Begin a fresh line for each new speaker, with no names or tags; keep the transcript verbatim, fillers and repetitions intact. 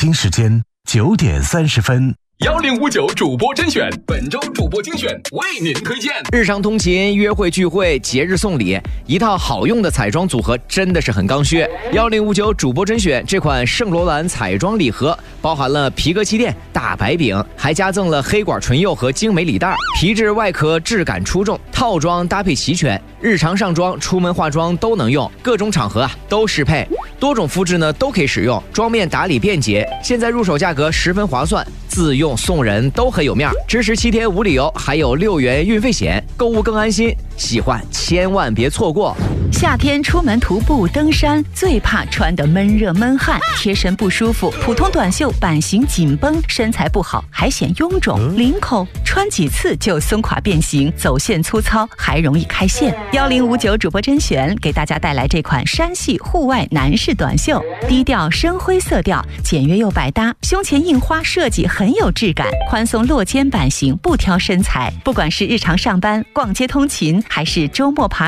京时间九点三十分。
幺零五九主播甄选，本周主播精选为您推荐。
日常通勤、约会聚会、节日送礼，一套好用的彩妆组合真的是很刚需。幺零五九主播甄选这款圣罗兰彩妆礼盒，包含了皮革气垫、大白饼，还加赠了黑管唇釉和精美礼袋，皮质外壳质感出众，套装搭配齐全，日常上妆、出门化妆都能用，各种场合啊都适配，多种肤质呢都可以使用，妆面打理便捷。现在入手价格十分划算，自用送人都很有面儿，支持七天无理由，还有六元运费险，购物更安心。喜欢千万别错过。
夏天出门徒步登山，最怕穿得闷热闷汗，贴身不舒服。普通短袖版型紧绷，身材不好还显臃肿。领口穿几次就松垮变形，走线粗糙，还容易开线。幺零五九主播甄选给大家带来这款山系户外男士短袖，低调深灰色调，简约又百搭，胸前印花设计很有质感，宽松落肩版型不挑身材。不管是日常上班、逛街通勤，还是周末爬